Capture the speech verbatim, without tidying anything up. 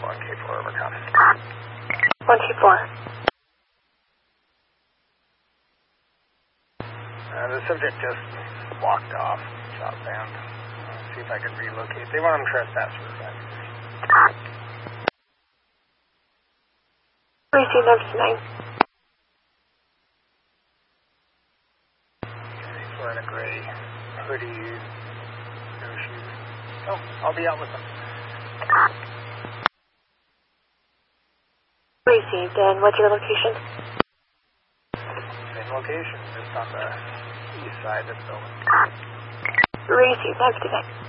one K four, overcome. one K four. Uh, the subject just walked off, southbound. Uh, see if I can relocate. They want him trespassers. Receive number nine. He's wearing a gray hoodie, no shoes. Oh, I'll be out with them. Received, and what's your location? Same location, just on the east side of the building. Received, have a good night.